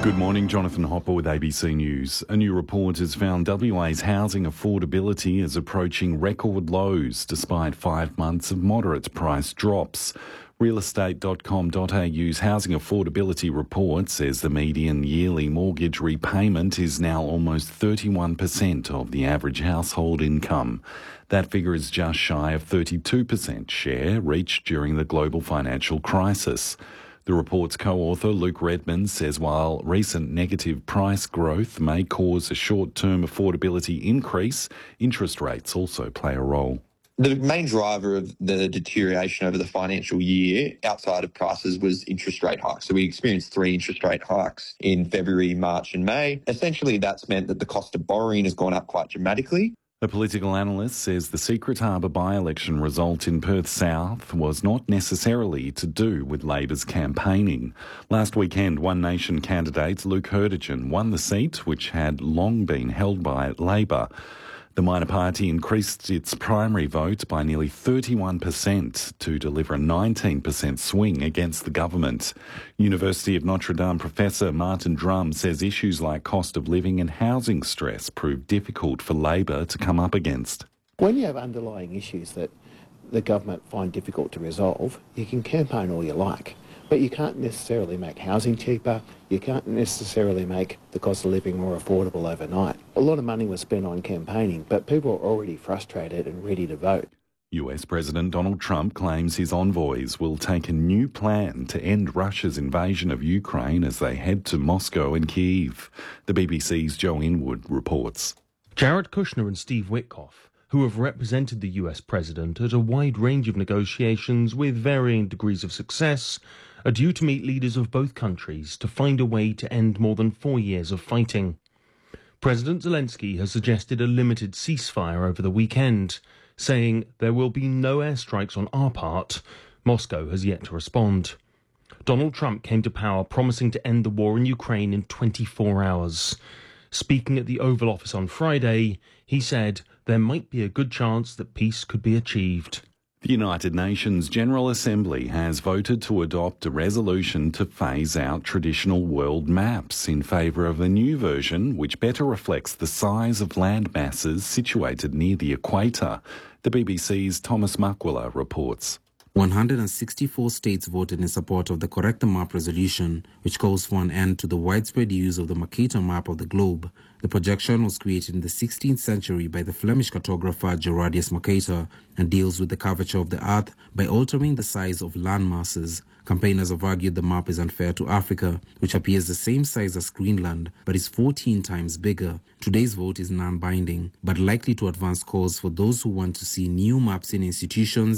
Good morning, Jonathan Hopper with ABC News. A new report has found WA's housing affordability is approaching record lows despite 5 months of moderate price drops. Realestate.com.au's housing affordability report says the median yearly mortgage repayment is now almost 31% of the average household income. That figure is just shy of 32% share reached during the global financial crisis. The report's co-author, Luke Redmond, says while recent negative price growth may cause a short-term affordability increase, interest rates also play a role. The main driver of the deterioration over the financial year outside of prices was interest rate hikes. So we experienced 3 interest rate hikes in February, March and May. Essentially, that's meant that the cost of borrowing has gone up quite dramatically. A political analyst says the Secret Harbour by-election result in Perth South was not necessarily to do with Labor's campaigning. Last weekend, One Nation candidate Luke Hurdigen won the seat, which had long been held by Labor. The minor party increased its primary vote by nearly 31% to deliver a 19% swing against the government. University of Notre Dame professor Martin Drum says issues like cost of living and housing stress proved difficult for Labor to come up against. When you have underlying issues that the government find difficult to resolve, you can campaign all you like. But you can't necessarily make housing cheaper, you can't necessarily make the cost of living more affordable overnight. A lot of money was spent on campaigning, but people are already frustrated and ready to vote. US President Donald Trump claims his envoys will take a new plan to end Russia's invasion of Ukraine as they head to Moscow and Kyiv. The BBC's Joe Inwood reports. Jared Kushner and Steve Witkoff, who have represented the US president at a wide range of negotiations with varying degrees of success, are due to meet leaders of both countries to find a way to end more than 4 years of fighting. President Zelensky has suggested a limited ceasefire over the weekend, saying there will be no airstrikes on our part. Moscow has yet to respond. Donald Trump came to power promising to end the war in Ukraine in 24 hours. Speaking at the Oval Office on Friday, he said there might be a good chance that peace could be achieved. The United Nations General Assembly has voted to adopt a resolution to phase out traditional world maps in favour of a new version which better reflects the size of land masses situated near the equator. The BBC's Thomas Makwala reports. 164 states voted in support of the Correct the Map resolution, which calls for an end to the widespread use of the Mercator map of the globe. The projection was created in the 16th century by the Flemish cartographer Gerardus Mercator and deals with the curvature of the earth by altering the size of land masses. Campaigners have argued the map is unfair to Africa, which appears the same size as Greenland, but is 14 times bigger. Today's vote is non-binding, but likely to advance calls for those who want to see new maps in institutions